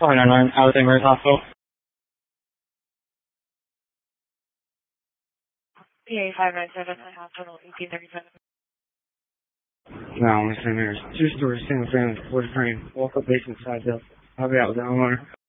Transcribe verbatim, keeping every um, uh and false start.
four nine nine, Alabama River Hospital. P A five nine seven, Hospital eighteen thirty-seven. No, listen, there's two stories, single family, wood frame, walk up basement, side hill. I'll be out with the homeowner.